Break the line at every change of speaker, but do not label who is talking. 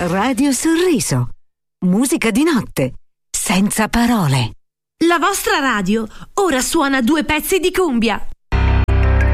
Radio Sorriso. Musica di notte, senza parole.
La vostra radio ora suona 2 pezzi di cumbia.